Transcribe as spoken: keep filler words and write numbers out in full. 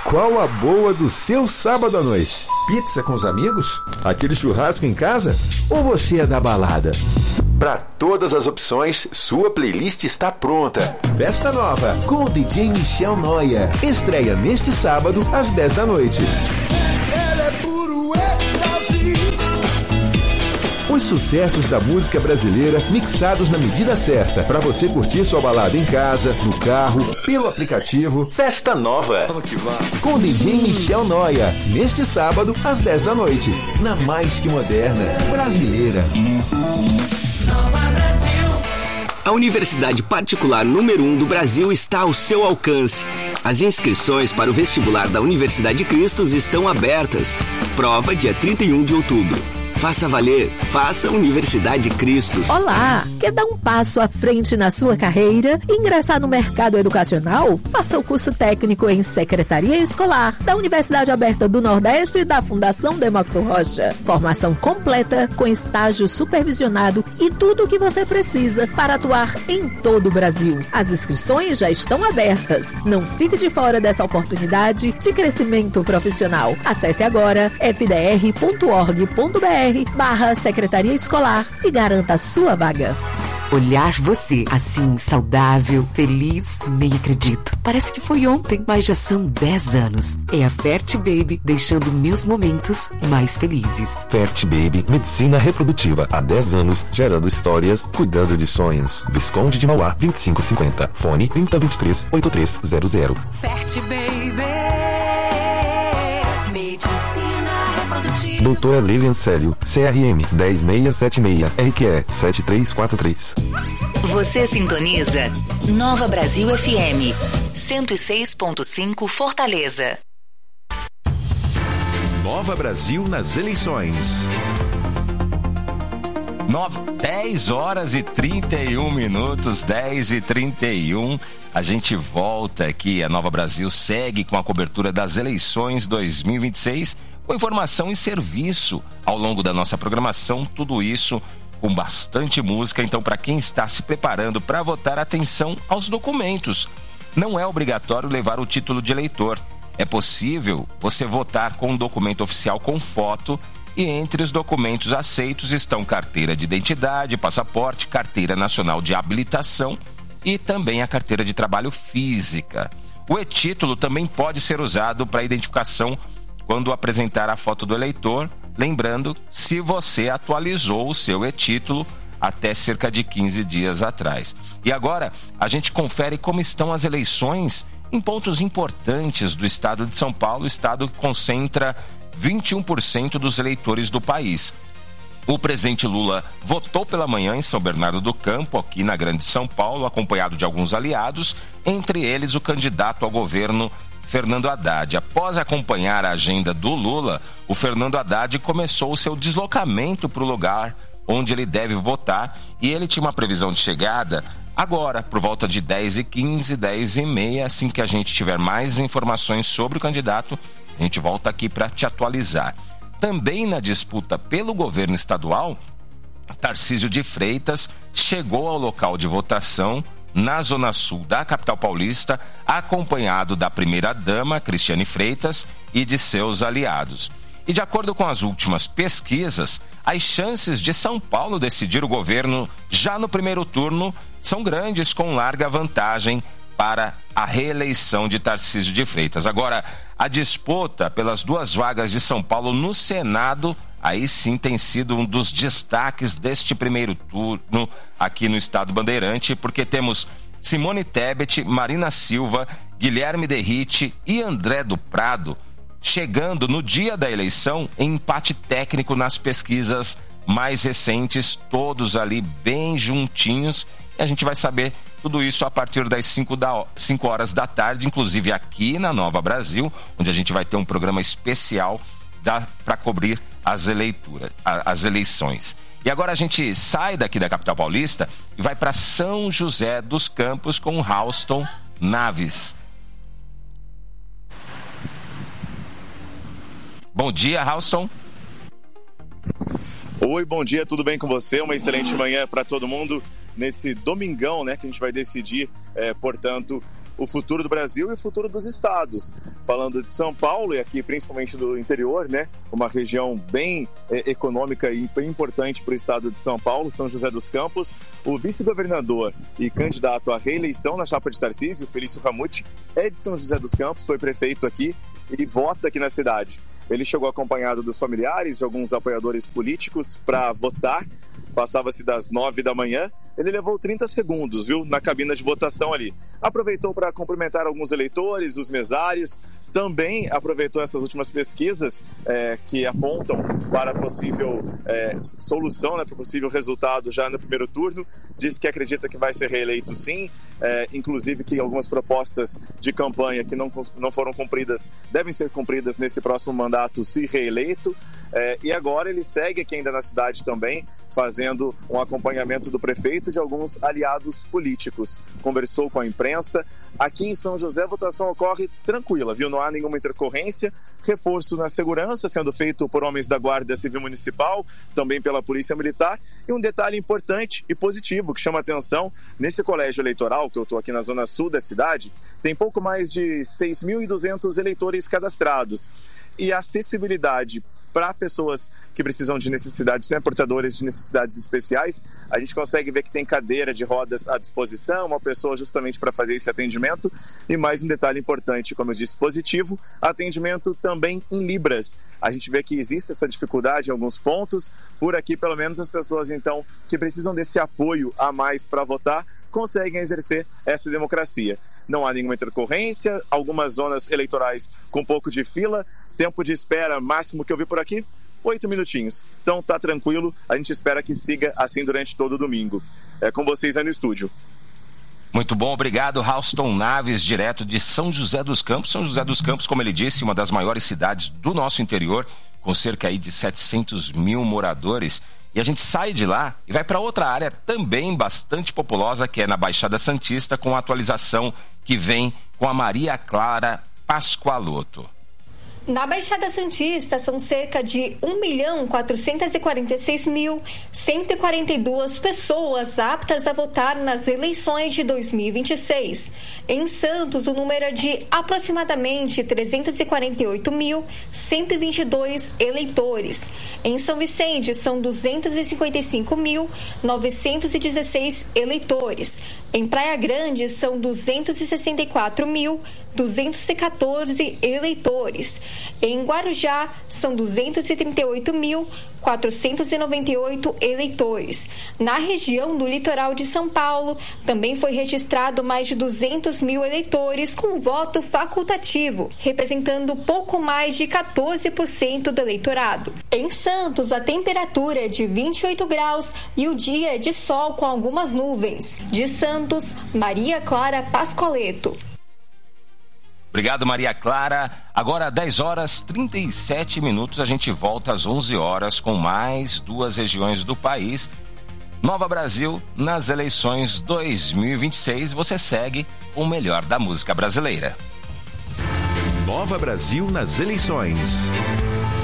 Qual a boa do seu sábado à noite? Pizza com os amigos? Aquele churrasco em casa? Ou você é da balada? Para todas as opções, sua playlist está pronta. Festa Nova, com o D J Michel Noia. Estreia neste sábado, às dez da noite. Ela é puro êxtase. Os sucessos da música brasileira mixados na medida certa, para você curtir sua balada em casa, no carro, pelo aplicativo. Festa Nova, com o D J Michel Noia, neste sábado, às dez da noite, na mais que moderna brasileira. A Universidade Particular número um do Brasil está ao seu alcance. As inscrições para o vestibular da Universidade Cristos estão abertas. Prova dia trinta e um de outubro. Faça valer, faça Universidade Cristos. Olá! Quer dar um passo à frente na sua carreira e ingressar no mercado educacional? Faça o curso técnico em Secretaria Escolar da Universidade Aberta do Nordeste e da Fundação Demócrito Rocha. Formação completa com estágio supervisionado e tudo o que você precisa para atuar em todo o Brasil. As inscrições já estão abertas. Não fique de fora dessa oportunidade de crescimento profissional. Acesse agora f d r ponto org ponto b r barra Secretaria Escolar e garanta a sua vaga. Olhar você assim, saudável, feliz, nem acredito. Parece que foi ontem, mas já são dez anos. É a Fert Baby deixando meus momentos mais felizes. Fert Baby, medicina reprodutiva há dez anos, gerando histórias, cuidando de sonhos. Visconde de Mauá, vinte e cinco cinquenta. Fone trinta, vinte e três, oitenta e três zero zero. Fert Baby, Doutora Lilian Célio, C R M dez mil seiscentos e setenta e seis, R Q E sete três quatro três. Você sintoniza Nova Brasil F M cento e seis ponto cinco Fortaleza. Nova Brasil nas eleições. nove, dez horas e trinta e um minutos, dez e trinta e um. A gente volta aqui, a Nova Brasil segue com a cobertura das eleições dois mil e vinte e seis, com informação e serviço ao longo da nossa programação, tudo isso com bastante música. Então, para quem está se preparando para votar, atenção aos documentos. Não é obrigatório levar o título de eleitor. É possível você votar com um documento oficial com foto, e entre os documentos aceitos estão carteira de identidade, passaporte, carteira nacional de habilitação e também a carteira de trabalho física. O e-título também pode ser usado para identificação quando apresentar a foto do eleitor, lembrando se você atualizou o seu e-título até cerca de quinze dias atrás. E agora a gente confere como estão as eleições em pontos importantes do estado de São Paulo, estado que concentra vinte e um por cento dos eleitores do país. O presidente Lula votou pela manhã em São Bernardo do Campo, aqui na Grande São Paulo, acompanhado de alguns aliados, entre eles o candidato ao governo Fernando Haddad. Após acompanhar a agenda do Lula, o Fernando Haddad começou o seu deslocamento para o lugar onde ele deve votar, e ele tinha uma previsão de chegada agora, por volta de dez e quinze, dez e meia. Assim que a gente tiver mais informações sobre o candidato, a gente volta aqui para te atualizar. Também na disputa pelo governo estadual, Tarcísio de Freitas chegou ao local de votação na Zona Sul da capital paulista, acompanhado da primeira-dama, Cristiane Freitas, e de seus aliados. E de acordo com as últimas pesquisas, as chances de São Paulo decidir o governo já no primeiro turno são grandes, com larga vantagem para a reeleição de Tarcísio de Freitas. Agora, a disputa pelas duas vagas de São Paulo no Senado, aí sim tem sido um dos destaques deste primeiro turno aqui no Estado Bandeirante, porque temos Simone Tebet, Marina Silva, Guilherme Derrite e André do Prado chegando no dia da eleição em empate técnico nas pesquisas mais recentes, todos ali bem juntinhos. E a gente vai saber tudo isso a partir das cinco horas da tarde, inclusive aqui na Nova Brasil, onde a gente vai ter um programa especial para cobrir as, eleituras, as eleições. E agora a gente sai daqui da capital paulista e vai para São José dos Campos com o Halston Naves. Bom dia, Halston. Oi, bom dia, tudo bem com você? Uma excelente manhã para todo mundo nesse domingão, né, que a gente vai decidir, é, portanto, o futuro do Brasil e o futuro dos estados. Falando de São Paulo e aqui principalmente do interior, né? Uma região bem é, econômica e bem importante para o estado de São Paulo, São José dos Campos. O vice-governador e candidato à reeleição na chapa de Tarcísio, Felício Ramute, é de São José dos Campos, foi prefeito aqui e vota aqui na cidade. Ele chegou acompanhado dos familiares, de alguns apoiadores políticos para votar. Passava-se das nove da manhã, ele levou trinta segundos, viu, na cabina de votação ali. Aproveitou para cumprimentar alguns eleitores, os mesários. Também aproveitou essas últimas pesquisas é, que apontam para possível é, solução, né, para possível resultado já no primeiro turno. Disse que acredita que vai ser reeleito sim, é, inclusive que algumas propostas de campanha que não, não foram cumpridas devem ser cumpridas nesse próximo mandato, se reeleito. É, e agora ele segue aqui ainda na cidade também, fazendo um acompanhamento do prefeito e de alguns aliados políticos. Conversou com a imprensa. Aqui em São José a votação ocorre tranquila, viu? Não há nenhuma intercorrência. Reforço na segurança sendo feito por homens da Guarda Civil Municipal, também pela Polícia Militar. E um detalhe importante e positivo que chama atenção, nesse colégio eleitoral, que eu estou aqui na zona sul da cidade, tem pouco mais de seis mil e duzentos eleitores cadastrados. E a acessibilidade para pessoas que precisam de necessidades, né, portadores de necessidades especiais, a gente consegue ver que tem cadeira de rodas à disposição, uma pessoa justamente para fazer esse atendimento. E mais um detalhe importante, como eu disse, positivo, atendimento também em libras. A gente vê que existe essa dificuldade em alguns pontos. Por aqui, pelo menos, as pessoas, então, que precisam desse apoio a mais para votar, conseguem exercer essa democracia. Não há nenhuma intercorrência, algumas zonas eleitorais com um pouco de fila, tempo de espera máximo que eu vi por aqui, oito minutinhos. Então tá tranquilo, a gente espera que siga assim durante todo o domingo. É com vocês aí no estúdio. Muito bom, obrigado, Halston Naves, direto de São José dos Campos. São José dos Campos, como ele disse, uma das maiores cidades do nosso interior, com cerca aí de setecentos mil moradores. E a gente sai de lá e vai para outra área também bastante populosa, que é na Baixada Santista, com a atualização que vem com a Maria Clara Pascoaloto. Na Baixada Santista, são cerca de um milhão quatrocentos e quarenta e seis mil cento e quarenta e duas pessoas aptas a votar nas eleições de dois mil e vinte e seis. Em Santos, o número é de aproximadamente trezentos e quarenta e oito mil cento e vinte e dois eleitores. Em São Vicente, são duzentos e cinquenta e cinco mil novecentos e dezesseis eleitores. Em Praia Grande, são duzentos e sessenta e quatro mil duzentos e quatorze eleitores. Em Guarujá, são duzentos e trinta e oito mil quatrocentos e noventa e oito eleitores. Na região do litoral de São Paulo, também foi registrado mais de duzentos mil eleitores com voto facultativo, representando pouco mais de quatorze por cento do eleitorado. Em Santos, a temperatura é de vinte e oito graus e o dia é de sol com algumas nuvens. De Santos, Maria Clara Pascoaleto. Obrigado, Maria Clara. Agora, dez horas e trinta e sete minutos, a gente volta às onze horas com mais duas regiões do país. Nova Brasil, nas eleições dois mil e vinte e seis, você segue o melhor da música brasileira. Nova Brasil nas eleições.